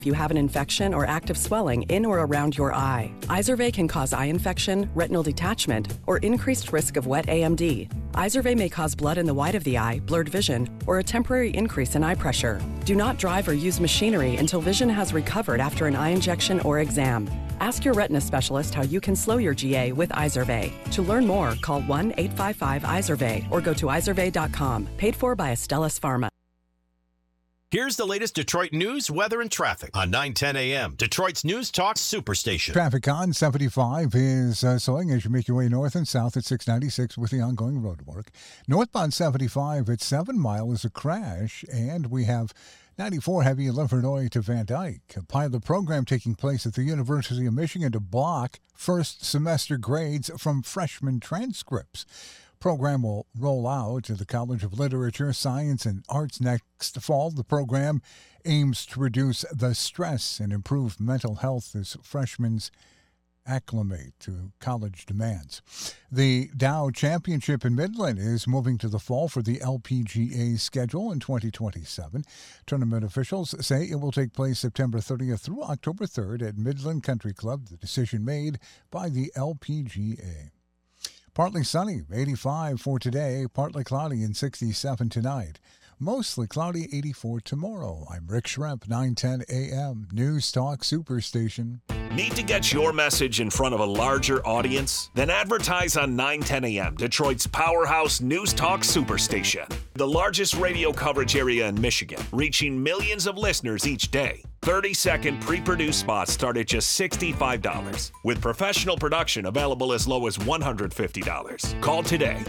if you have an infection or active swelling in or around your eye. Izervay can cause eye infection, retinal detachment, or increased risk of wet AMD. Izervay may cause blood in the white of the eye, blurred vision, or a temporary increase in eye pressure. Do not drive or use machinery until vision has recovered after an eye injection or exam. Ask your retina specialist how you can slow your GA with Izervay. To learn more, call 1-855-IZERVAY or go to izervay.com. Paid for by Astellas Pharma. Here's the latest Detroit news, weather, and traffic on 9:10 a.m. Detroit's News Talk Superstation. Traffic on 75 is slowing as you make your way north and south at 696 with the ongoing road work. Northbound 75 at 7 Mile is a crash, and we have 94 heavy in Livernois to Van Dyke. A pilot program taking place at the University of Michigan to block first semester grades from freshman transcripts. Program will roll out to the College of Literature, Science, and Arts next fall. The program aims to reduce the stress and improve mental health as freshmen acclimate to college demands. The Dow Championship in Midland is moving to the fall for the LPGA schedule in 2027. Tournament officials say it will take place September 30th through October 3rd at Midland Country Club, the decision made by the LPGA. Partly sunny, 85 for today. Partly cloudy and 67 tonight. Mostly cloudy, 84 tomorrow. I'm Rick Schremp, 9:10 a.m. News Talk Superstation. Need to get your message in front of a larger audience? Then advertise on 9:10 a.m., Detroit's powerhouse News Talk Superstation. The largest radio coverage area in Michigan, reaching millions of listeners each day. 30-second pre-produced spots start at just $65, with professional production available as low as $150. Call today,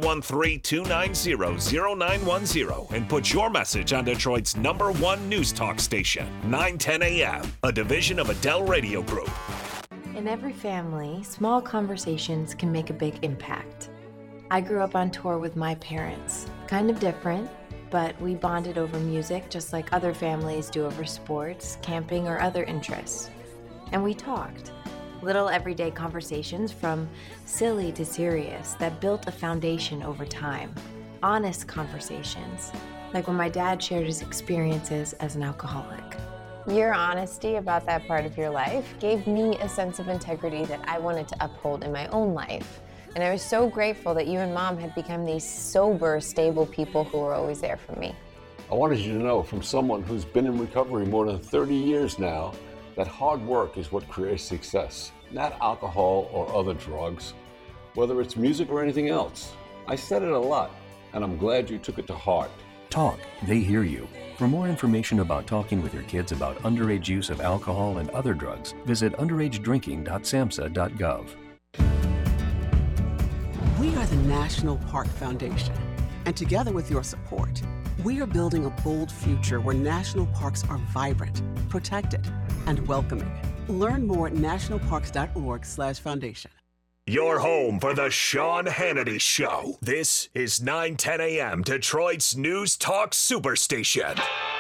313-290-0910, and put your message on Detroit's #1 news talk station, 910 a.m., a division of Adele Radio Group. In every family, small conversations can make a big impact. I grew up on tour with my parents. Kind of different, but we bonded over music just like other families do over sports, camping, or other interests. And we talked. Little everyday conversations from silly to serious that built a foundation over time. Honest conversations, like when my dad shared his experiences as an alcoholic. Your honesty about that part of your life gave me a sense of integrity that I wanted to uphold in my own life. And I was so grateful that you and Mom had become these sober, stable people who were always there for me. I wanted you to know from someone who's been in recovery more than 30 years now that hard work is what creates success, not alcohol or other drugs, whether it's music or anything else. I said it a lot, and I'm glad you took it to heart. Talk, they hear you. For more information about talking with your kids about underage use of alcohol and other drugs, visit underagedrinking.samhsa.gov. We are the National Park Foundation, and together with your support, we are building a bold future where national parks are vibrant, protected, and welcoming. Learn more at nationalparks.org/foundation. Your home for the Sean Hannity Show. This is 910 a.m. Detroit's News Talk Superstation.